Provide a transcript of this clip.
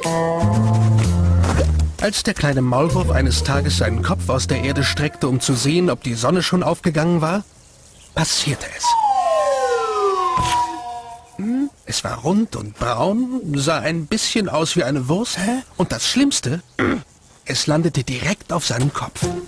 Als der kleine Maulwurf eines Tages seinen Kopf aus der Erde streckte, um zu sehen, ob die Sonne schon aufgegangen war, passierte es. Es war rund und braun, sah ein bisschen aus wie eine Wurst und das Schlimmste, es landete direkt auf seinem Kopf.